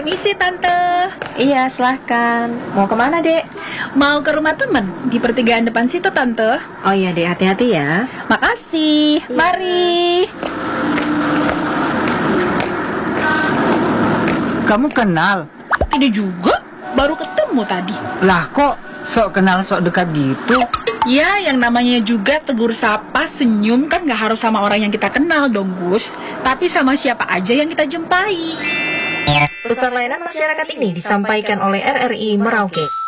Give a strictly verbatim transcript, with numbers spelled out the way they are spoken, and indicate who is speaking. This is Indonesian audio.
Speaker 1: Permisi Tante.
Speaker 2: Iya, silahkan. Mau kemana, Dek?
Speaker 1: Mau ke rumah temen di pertigaan depan situ Tante.
Speaker 2: Oh iya, Dek, hati-hati ya.
Speaker 1: Makasih.
Speaker 2: Iya.
Speaker 1: Mari.
Speaker 3: Kamu kenal?
Speaker 1: Ini juga baru ketemu tadi.
Speaker 3: Lah kok sok kenal sok dekat gitu?
Speaker 1: Ya, yang namanya juga tegur sapa, senyum kan gak harus sama orang yang kita kenal dong, Gus. Tapi sama siapa aja yang kita jumpai.
Speaker 2: Pesan layanan masyarakat ini disampaikan oleh R R I Merauke.